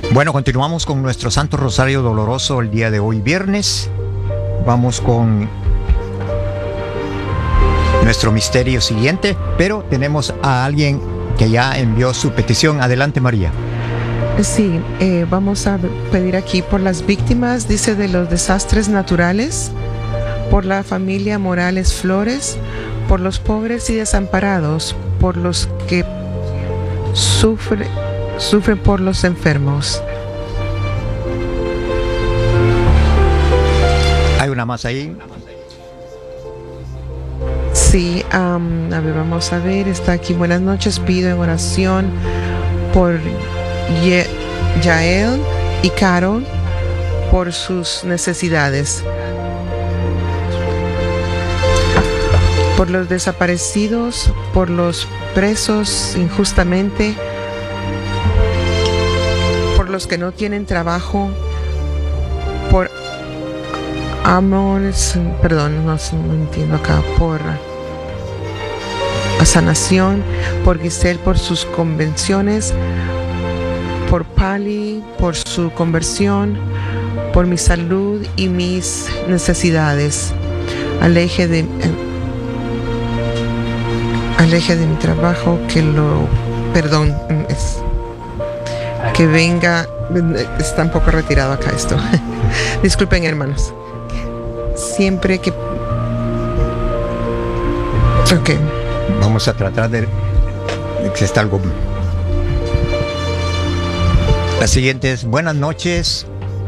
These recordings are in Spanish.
Bueno, continuamos con nuestro Santo Rosario Doloroso el día de hoy, viernes. Vamos con nuestro misterio siguiente, pero tenemos a alguien que ya envió su petición. Adelante, María. Sí, vamos a pedir aquí por las víctimas, dice, de los desastres naturales, por la familia Morales Flores, por los pobres y desamparados, por los que sufren por los enfermos. Hay una más ahí. Sí, a ver, vamos a ver, está aquí. Buenas noches, pido en oración por Yael y Carol por sus necesidades, por los desaparecidos, por los presos injustamente, por los que no tienen trabajo, por amores, perdón, no entiendo acá, por sanación, por Giselle, por sus convenciones, por Pali, por su conversión, por mi salud y mis necesidades. Aleje de mi trabajo, que venga, está un poco retirado acá esto. Disculpen, hermanos. Siempre que... Ok. Vamos a tratar de que está algo. La siguiente es: buenas noches.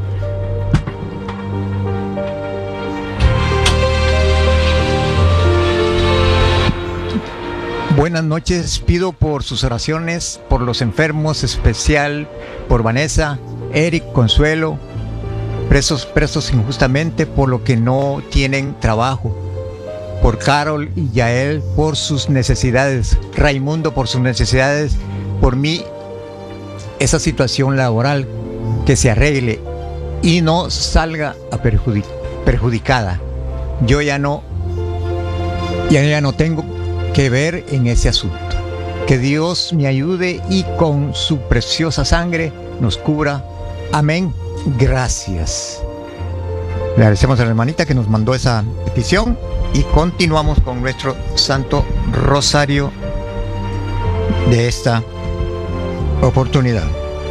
Buenas noches, pido por sus oraciones, por los enfermos, especial por Vanessa, Eric, Consuelo, presos injustamente por lo que no tienen trabajo, por Carol y Yael por sus necesidades, Raimundo por sus necesidades, por mí esa situación laboral que se arregle y no salga perjudicada. Yo ya no tengo que ver en ese asunto. Que Dios me ayude y con su preciosa sangre nos cubra. Amén. Gracias. Le agradecemos a la hermanita que nos mandó esa petición y continuamos con nuestro Santo Rosario de esta oportunidad.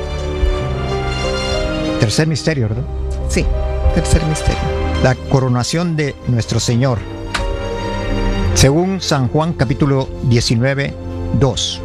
Tercer misterio, ¿verdad? Sí, tercer misterio. La coronación de nuestro Señor. Según San Juan capítulo 19, 2.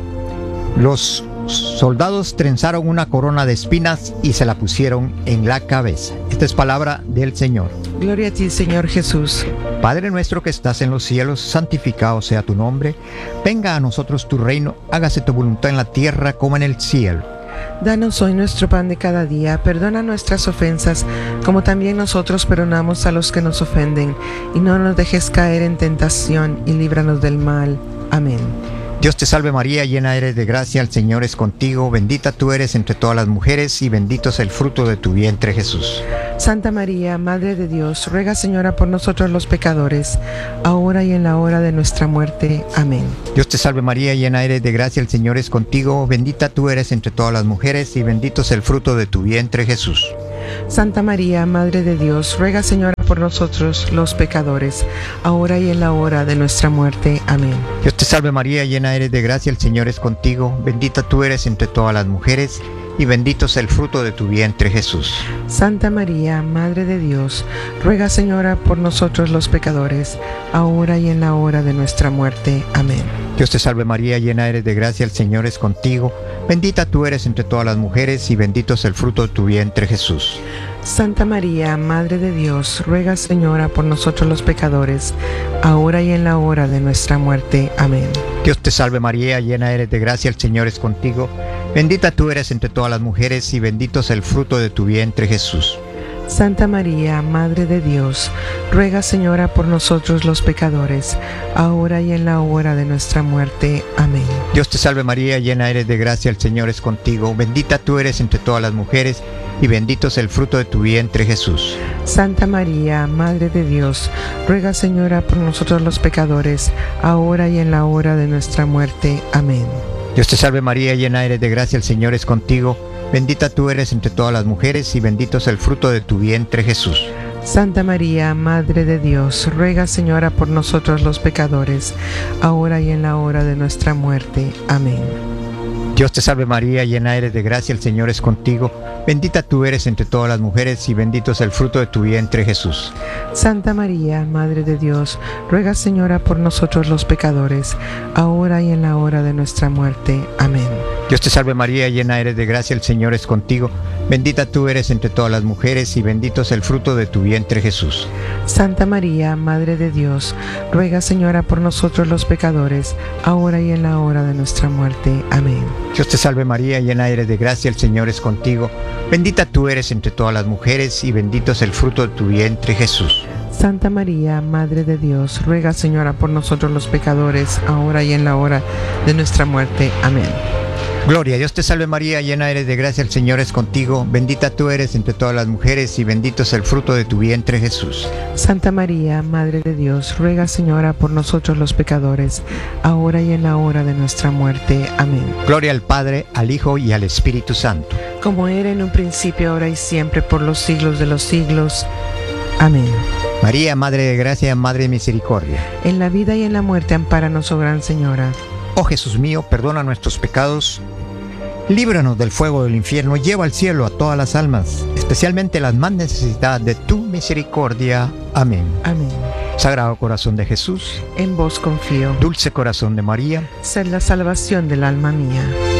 Los soldados trenzaron una corona de espinas y se la pusieron en la cabeza. Esta es palabra del Señor. Gloria a ti, Señor Jesús. Padre nuestro que estás en los cielos, santificado sea tu nombre. Venga a nosotros tu reino, hágase tu voluntad en la tierra como en el cielo. Danos hoy nuestro pan de cada día, perdona nuestras ofensas, como también nosotros perdonamos a los que nos ofenden, y no nos dejes caer en tentación, y líbranos del mal. Amén. Dios te salve María, llena eres de gracia, el Señor es contigo, bendita tú eres entre todas las mujeres, y bendito es el fruto de tu vientre, Jesús. Santa María, Madre de Dios, ruega, Señora, por nosotros los pecadores, ahora y en la hora de nuestra muerte. Amén. Dios te salve María, llena eres de gracia, el Señor es contigo, bendita tú eres entre todas las mujeres, y bendito es el fruto de tu vientre, Jesús. Santa María, Madre de Dios, ruega, Señora, por nosotros los pecadores, ahora y en la hora de nuestra muerte. Amén. Dios te salve María, llena eres de gracia, el Señor es contigo, bendita tú eres entre todas las mujeres, y bendito es el fruto de tu vientre, Jesús. Santa María, Madre de Dios, ruega, Señora, por nosotros los pecadores, ahora y en la hora de nuestra muerte. Amén. Dios te salve María, llena eres de gracia, el Señor es contigo, bendita tú eres entre todas las mujeres, y bendito es el fruto de tu vientre, Jesús. Santa María, Madre de Dios, ruega, Señora, por nosotros los pecadores, ahora y en la hora de nuestra muerte. Amén. Dios te salve María, llena eres de gracia, el Señor es contigo, bendita tú eres entre todas las mujeres, y bendito es el fruto de tu vientre, Jesús. Santa María, Madre de Dios, ruega, Señora, por nosotros los pecadores, ahora y en la hora de nuestra muerte. Amén. Dios te salve María, llena eres de gracia, el Señor es contigo, bendita tú eres entre todas las mujeres, y bendito es el fruto de tu vientre, Jesús. Santa María, Madre de Dios, ruega, Señora, por nosotros los pecadores, ahora y en la hora de nuestra muerte. Amén. Dios te salve María, llena eres de gracia, el Señor es contigo. Bendita tú eres entre todas las mujeres y bendito es el fruto de tu vientre, Jesús. Santa María, Madre de Dios, ruega, Señora, por nosotros los pecadores, ahora y en la hora de nuestra muerte. Amén. Dios te salve María, llena eres de gracia, el Señor es contigo. Bendita tú eres entre todas las mujeres y bendito es el fruto de tu vientre, Jesús. Santa María, Madre de Dios, ruega, Señora, por nosotros los pecadores, ahora y en la hora de nuestra muerte. Amén. Dios te salve María, llena eres de gracia, el Señor es contigo. Bendita tú eres entre todas las mujeres y bendito es el fruto de tu vientre, Jesús. Santa María, Madre de Dios, ruega, Señora, por nosotros los pecadores, ahora y en la hora de nuestra muerte. Amén. Dios te salve María, llena eres de gracia, el Señor es contigo. Bendita tú eres entre todas las mujeres y bendito es el fruto de tu vientre, Jesús. Santa María, Madre de Dios, ruega, Señora, por nosotros los pecadores, ahora y en la hora de nuestra muerte. Amén. Gloria, Dios te salve María, llena eres de gracia, el Señor es contigo. Bendita tú eres entre todas las mujeres y bendito es el fruto de tu vientre, Jesús. Santa María, Madre de Dios, ruega, Señora, por nosotros los pecadores, ahora y en la hora de nuestra muerte. Amén. Gloria al Padre, al Hijo y al Espíritu Santo. Como era en un principio, ahora y siempre, por los siglos de los siglos. Amén. María, Madre de gracia, Madre de misericordia. En la vida y en la muerte, ampáranos, oh Gran Señora. Oh Jesús mío, perdona nuestros pecados, líbranos del fuego del infierno, lleva al cielo a todas las almas, especialmente las más necesitadas de tu misericordia. Amén. Amén. Sagrado corazón de Jesús, en vos confío. dulce corazón de María, sed la salvación del alma mía.